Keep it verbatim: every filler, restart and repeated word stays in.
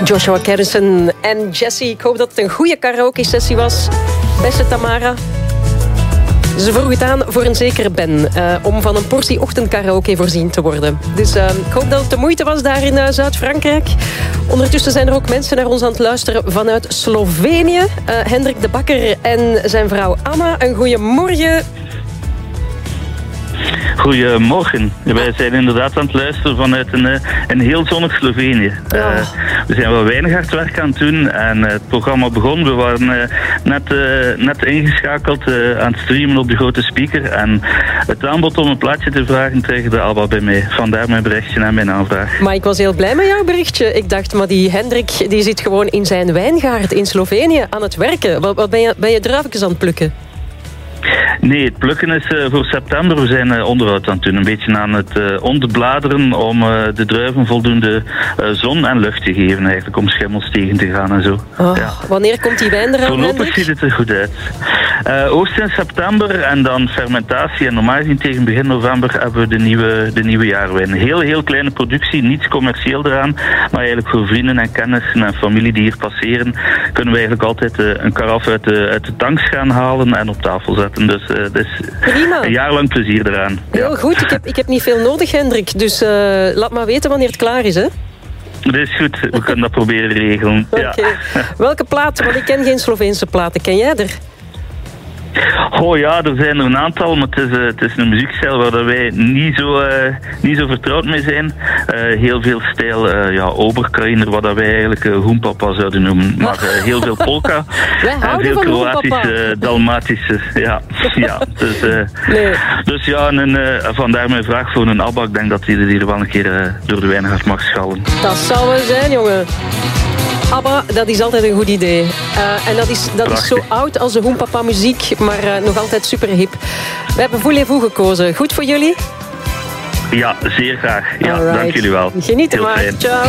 Joshua Harrison en Jessie. Ik hoop dat het een goede karaoke-sessie was. Beste Tamara. Ze vroeg het aan voor een zekere Ben. Uh, om van een portie ochtendkaraoke voorzien te worden. Dus uh, ik hoop dat het de moeite was daar in uh, Zuid-Frankrijk. Ondertussen zijn er ook mensen naar ons aan het luisteren vanuit Slovenië. Uh, Hendrik de Bakker en zijn vrouw Anna. Een goeiemorgen. Goedemorgen. Wij zijn inderdaad aan het luisteren vanuit een, een heel zonnig Slovenië. Ja. Uh, we zijn wel weinig hard werk aan het doen en uh, het programma begon. We waren uh, net, uh, net ingeschakeld uh, aan het streamen op de grote speaker. En het aanbod om een plaatje te vragen kreeg Alba bij mij. Vandaar mijn berichtje en mijn aanvraag. Maar ik was heel blij met jouw berichtje. Ik dacht, maar die Hendrik die zit gewoon in zijn wijngaard in Slovenië aan het werken. Wat, wat ben je, ben je druifjes aan het plukken? Nee, het plukken is uh, voor september. We zijn uh, onderhoud aan het doen. Een beetje aan het uh, onderbladeren om uh, de druiven voldoende uh, zon en lucht te geven. Eigenlijk om schimmels tegen te gaan en zo. Oh, ja. Wanneer komt die wijn eraan, Voorlopig Hendrik? ziet het er goed uit. Uh, oogst in september en dan fermentatie. En normaal gezien tegen begin november hebben we de nieuwe, de nieuwe jaarwijn. Heel, heel kleine productie. Niets commercieel eraan. Maar eigenlijk voor vrienden en kennissen en familie die hier passeren, kunnen we eigenlijk altijd uh, een karaf uit de, uit de tanks gaan halen en op tafel zetten. Dus uh, dat is Prima. Een jaar lang plezier eraan. Heel ja. goed, ik heb, ik heb niet veel nodig, Hendrik. Dus uh, laat maar weten wanneer het klaar is, hè? Dat is goed, we kunnen dat proberen te regelen. Oké. Ja. Welke platen? Want ik ken geen Sloveense platen. Ken jij er? Oh ja, er zijn er een aantal, maar het is, uh, het is een muziekstijl waar wij niet zo, uh, niet zo vertrouwd mee zijn. Uh, heel veel stijl, uh, ja, Oberkrainer, wat wij eigenlijk uh, Hoenpapa zouden noemen. Maar uh, heel veel polka. Wij en houden veel van Kroatische, Hoenpapa. Dalmatische. Ja, ja. Dus, uh, Nee. dus ja, en, uh, vandaar mijn vraag voor een Alba. Ik denk dat hij er hier wel een keer uh, door de wijngaard mag schallen. Dat zou wel zijn, jongen. ABBA, dat is altijd een goed idee. Uh, en dat is, dat is zo oud als de Hoenpapa muziek, maar uh, nog altijd super hip. We hebben Voulez-vous gekozen. Goed voor jullie? Ja, zeer graag. Ja, Alright. dank jullie wel. Genieten Heel maar. fijn. Ciao.